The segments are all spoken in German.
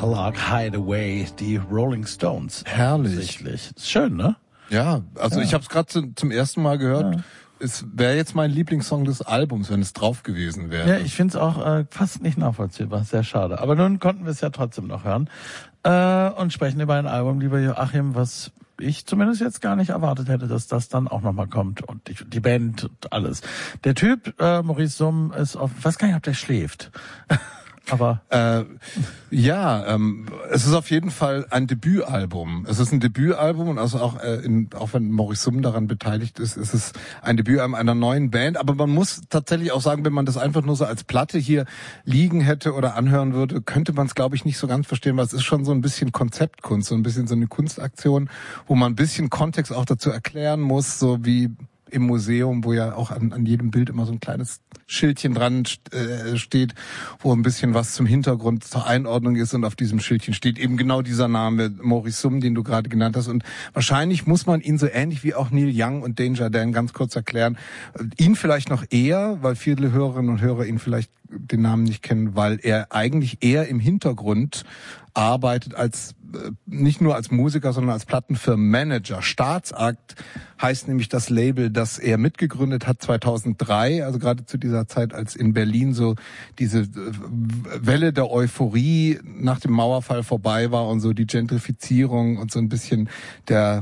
Clark Hideaway, die Rolling Stones. Herrlich. Ist schön, ne? Ja, also ich habe es gerade zum ersten Mal gehört. Ja. Es wäre jetzt mein Lieblingssong des Albums, wenn es drauf gewesen wäre. Ja, ich finde es auch fast nicht nachvollziehbar. Sehr schade. Aber nun konnten wir es ja trotzdem noch hören. Und sprechen über ein Album, lieber Joachim, was ich zumindest jetzt gar nicht erwartet hätte, dass das dann auch nochmal kommt. Und die Band und alles. Der Typ, Maurice Summ, ist auf, ich weiß gar nicht, ob der schläft. Aber es ist auf jeden Fall ein Debütalbum. Es ist ein Debütalbum und also auch wenn Maurice Summ daran beteiligt ist, ist es ein Debütalbum einer neuen Band. Aber man muss tatsächlich auch sagen, wenn man das einfach nur so als Platte hier liegen hätte oder anhören würde, könnte man es, glaube ich, nicht so ganz verstehen, weil es ist schon so ein bisschen Konzeptkunst, so ein bisschen so eine Kunstaktion, wo man ein bisschen Kontext auch dazu erklären muss, so wie im Museum, wo ja auch an jedem Bild immer so ein kleines Schildchen dran steht, wo ein bisschen was zum Hintergrund, zur Einordnung ist, und auf diesem Schildchen steht eben genau dieser Name, Maurice Summ, den du gerade genannt hast. Und wahrscheinlich muss man ihn so ähnlich wie auch Neil Young und Danger Dan ganz kurz erklären. Ihn vielleicht noch eher, weil viele Hörerinnen und Hörer ihn vielleicht den Namen nicht kennen, weil er eigentlich eher im Hintergrund arbeitet als nicht nur als Musiker, sondern als Plattenfirmenmanager. Staatsakt heißt nämlich das Label, das er mitgegründet hat 2003, also gerade zu dieser Zeit, als in Berlin so diese Welle der Euphorie nach dem Mauerfall vorbei war und so die Gentrifizierung und so ein bisschen der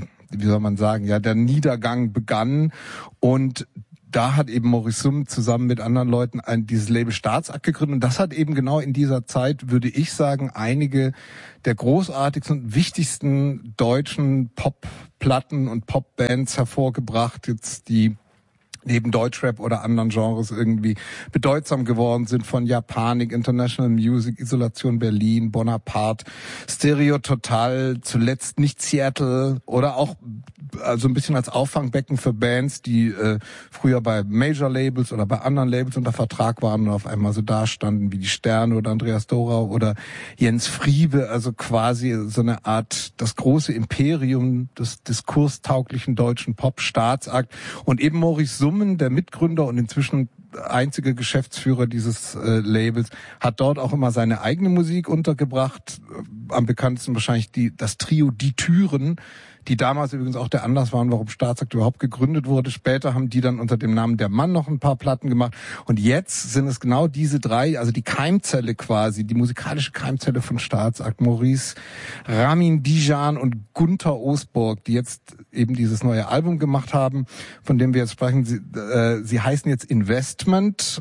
Niedergang begann. Und da hat eben Maurice Summ zusammen mit anderen Leuten dieses Label Staatsakt gegründet. Und das hat eben genau in dieser Zeit, würde ich sagen, einige der großartigsten und wichtigsten deutschen Popplatten und Popbands hervorgebracht, jetzt die neben Deutschrap oder anderen Genres irgendwie bedeutsam geworden sind, von Japanik, International Music, Isolation Berlin, Bonaparte, Stereo Total, zuletzt nicht Seattle, oder auch also ein bisschen als Auffangbecken für Bands, die früher bei Major Labels oder bei anderen Labels unter Vertrag waren und auf einmal so dastanden wie die Sterne oder Andreas Dorau oder Jens Friebe, also quasi so eine Art das große Imperium des diskurstauglichen deutschen Pop, Staatsakt. Und eben Maurice Summ, der Mitgründer und inzwischen einzige Geschäftsführer dieses Labels, hat dort auch immer seine eigene Musik untergebracht. Am bekanntesten wahrscheinlich das Trio Die Türen, die damals übrigens auch der Anlass waren, warum Staatsakt überhaupt gegründet wurde. Später haben die dann unter dem Namen Der Mann noch ein paar Platten gemacht. Und jetzt sind es genau diese drei, also die Keimzelle quasi, die musikalische Keimzelle von Staatsakt, Maurice, Ramin Bijan und Gunther Osburg, die jetzt eben dieses neue Album gemacht haben, von dem wir jetzt sprechen. Sie heißen jetzt Investment,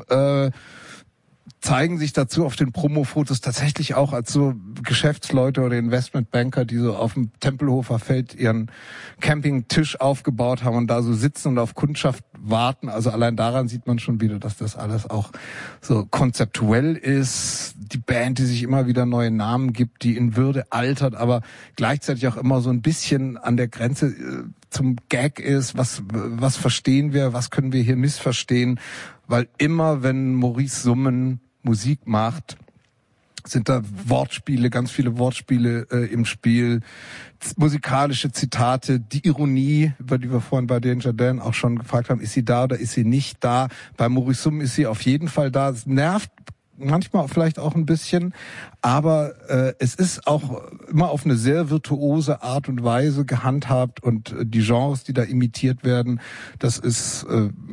zeigen sich dazu auf den Promo-Fotos tatsächlich auch als so Geschäftsleute oder Investmentbanker, die so auf dem Tempelhofer Feld ihren Campingtisch aufgebaut haben und da so sitzen und auf Kundschaft warten. Also allein daran sieht man schon wieder, dass das alles auch so konzeptuell ist. Die Band, die sich immer wieder neue Namen gibt, die in Würde altert, aber gleichzeitig auch immer so ein bisschen an der Grenze zum Gag ist. Was verstehen wir? Was können wir hier missverstehen? Weil immer, wenn Maurice Summ Musik macht, sind da Wortspiele, ganz viele Wortspiele im Spiel, musikalische Zitate, die Ironie, über die wir vorhin bei Danger Dan auch schon gefragt haben, ist sie da oder ist sie nicht da? Bei Maurice Summ ist sie auf jeden Fall da. Es nervt manchmal vielleicht auch ein bisschen, aber es ist auch immer auf eine sehr virtuose Art und Weise gehandhabt, und die Genres, die da imitiert werden, das ist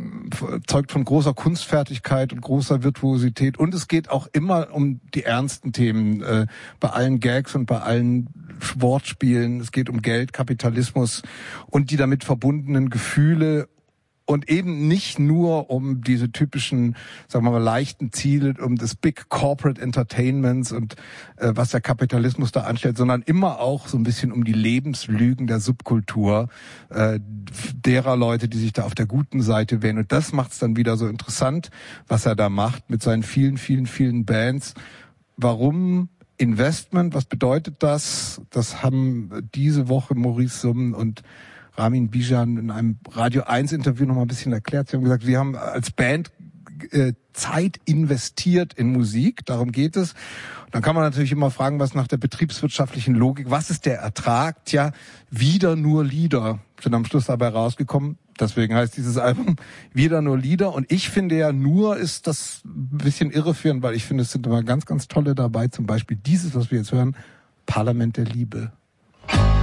zeugt von großer Kunstfertigkeit und großer Virtuosität, und es geht auch immer um die ernsten Themen, bei allen Gags und bei allen Wortspielen. Es geht um Geld, Kapitalismus und die damit verbundenen Gefühle. Und eben nicht nur um diese typischen, sagen wir mal, leichten Ziele, um das Big Corporate Entertainments und was der Kapitalismus da anstellt, sondern immer auch so ein bisschen um die Lebenslügen der Subkultur, derer Leute, die sich da auf der guten Seite wählen. Und das macht es dann wieder so interessant, was er da macht mit seinen vielen, vielen, vielen Bands. Warum Investment? Was bedeutet das? Das haben diese Woche Maurice Summ und Ramin Bijan in einem Radio 1 Interview noch mal ein bisschen erklärt. Sie haben gesagt, wir haben als Band Zeit investiert in Musik, darum geht es. Dann kann man natürlich immer fragen, was nach der betriebswirtschaftlichen Logik, was ist der Ertrag? Tja, wieder nur Lieder sind am Schluss dabei rausgekommen. Deswegen heißt dieses Album Wieder nur Lieder. Und ich finde ja, nur ist das ein bisschen irreführend, weil ich finde, es sind immer ganz, ganz tolle dabei. Zum Beispiel dieses, was wir jetzt hören, Parlament der Liebe.